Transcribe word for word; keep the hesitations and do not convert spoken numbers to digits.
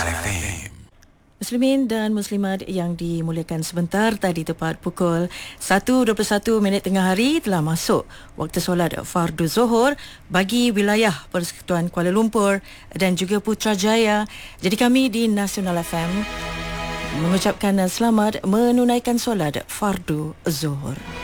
Nasional F M. Muslimin dan Muslimat yang dimuliakan, sebentar tadi tepat pukul satu dua puluh satu minit tengah hari telah masuk waktu solat fardu Zuhur bagi wilayah Persekutuan Kuala Lumpur dan juga Putrajaya. Jadi kami di Nasional F M mengucapkan selamat menunaikan solat fardu Zuhur.